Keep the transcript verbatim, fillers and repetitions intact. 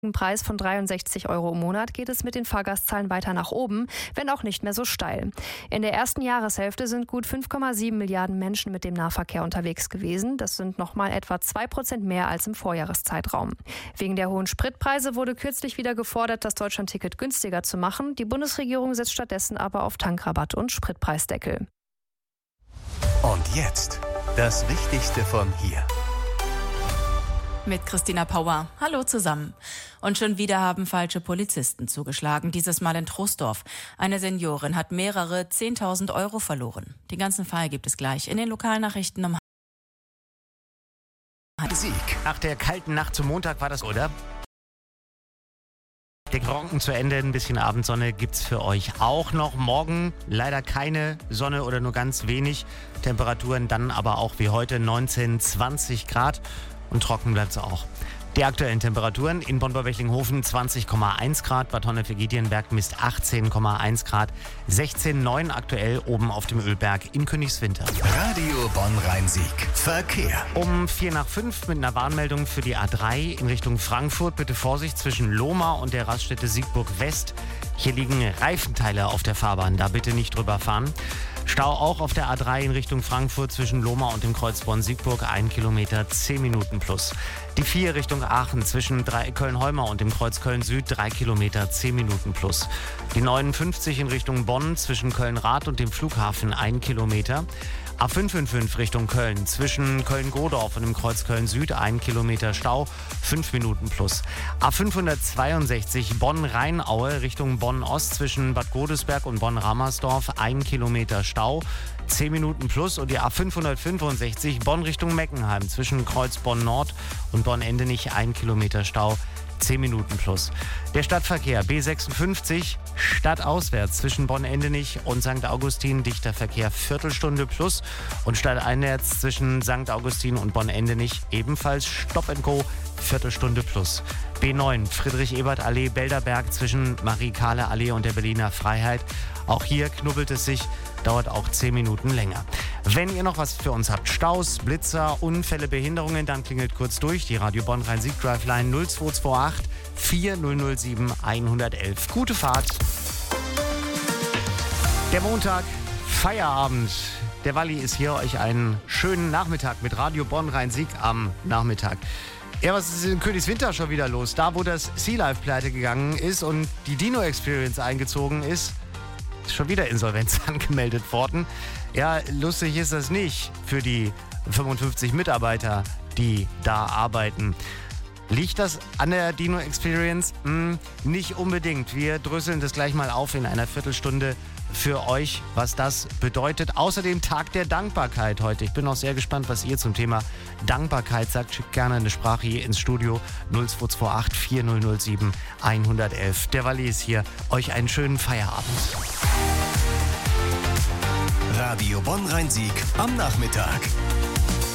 Preis von dreiundsechzig Euro im Monat geht es mit den Fahrgastzahlen weiter nach oben, wenn auch nicht mehr so steil. In der ersten Jahreshälfte sind gut fünf Komma sieben Milliarden Menschen mit dem Nahverkehr unterwegs gewesen. Das sind nochmal etwa zwei Prozent mehr als im Vorjahreszeitraum. Wegen der hohen Spritpreise wurde kürzlich wieder gefordert, das Deutschlandticket günstiger zu machen. Die Bundesregierung setzt stattdessen aber auf Tankrabatt und Spritpreisdeckel. Und jetzt das Wichtigste von hier. Mit Christina Pauer. Hallo zusammen. Und schon wieder haben falsche Polizisten zugeschlagen, dieses Mal in Troisdorf. Eine Seniorin hat mehrere zehntausend Euro verloren. Den ganzen Fall gibt es gleich in den Lokalnachrichten um Sieg. Nach der kalten Nacht zum Montag war das, oder? Der Gronken zu Ende, ein bisschen Abendsonne gibt's für euch auch noch. Morgen leider keine Sonne oder nur ganz wenig. Temperaturen dann aber auch wie heute neunzehn, zwanzig Grad. Und trocken bleibt es auch. Die aktuellen Temperaturen in Bonn-Bechtlinghofen zwanzig Komma eins Grad, Bad Honnef-Giedienberg misst achtzehn Komma eins Grad, sechzehn Komma neun aktuell oben auf dem Ölberg in Königswinter. Radio Bonn-Rhein-Sieg. Verkehr. Um vier nach fünf mit einer Warnmeldung für die A drei in Richtung Frankfurt. Bitte Vorsicht zwischen Lohmar und der Raststätte Siegburg West. Hier liegen Reifenteile auf der Fahrbahn, da bitte nicht drüber fahren. Stau auch auf der A drei in Richtung Frankfurt zwischen Lohmar und dem Kreuz Bonn-Siegburg, ein Kilometer, zehn Minuten plus. Die vier Richtung Aachen zwischen Köln-Holmer und dem Kreuz Köln-Süd, drei Kilometer, zehn Minuten plus. Die neunundfünfzig in Richtung Bonn zwischen Köln-Rath und dem Flughafen, ein Kilometer. A fünf fünf fünf Richtung Köln zwischen Köln-Godorf und dem Kreuz Köln-Süd, ein Kilometer Stau, fünf Minuten plus. A fünfhundertzweiundsechzig Bonn-Rheinaue Richtung Bonn-Ost zwischen Bad Godesberg und Bonn-Ramersdorf, ein Kilometer Stau, zehn Minuten plus. Und die A fünfhundertfünfundsechzig Bonn Richtung Meckenheim zwischen Kreuz Bonn-Nord und Bonn-Endenich, ein Kilometer Stau, zehn Minuten plus. Der Stadtverkehr B sechsundfünfzig stadtauswärts zwischen Bonn-Endenich und Sankt Augustin, dichter Verkehr, Viertelstunde plus. Und stadteinwärts zwischen Sankt Augustin und Bonn-Endenich ebenfalls Stop and Go, Viertelstunde plus. B neun Friedrich-Ebert-Allee, Belderberg zwischen Marie-Kahle-Allee und der Berliner Freiheit. Auch hier knubbelt es sich, dauert auch zehn Minuten länger. Wenn ihr noch was für uns habt, Staus, Blitzer, Unfälle, Behinderungen, dann klingelt kurz durch die Radio Bonn-Rhein-Sieg Drive-Line null zwei zwei acht vier null null sieben eins eins eins. Gute Fahrt. Der Montag, Feierabend. Der Walli ist hier, euch einen schönen Nachmittag mit Radio Bonn-Rhein-Sieg am Nachmittag. Ja, was ist in Königswinter schon wieder los? Da, wo das Sea Life pleite gegangen ist und die Dino Experience eingezogen ist, ist schon wieder Insolvenz angemeldet worden. Ja, lustig ist das nicht für die fünfundfünfzig Mitarbeiter, die da arbeiten. Liegt das an der Dino Experience? Hm, nicht unbedingt. Wir dröseln das gleich mal auf in einer Viertelstunde für euch, was das bedeutet. Außerdem Tag der Dankbarkeit heute. Ich bin auch sehr gespannt, was ihr zum Thema Dankbarkeit sagt. Schickt gerne eine Sprache hier ins Studio null zwei zwei acht vier null null sieben eins eins eins. Der Walli ist hier. Euch einen schönen Feierabend. Radio Bonn-Rhein-Sieg am Nachmittag.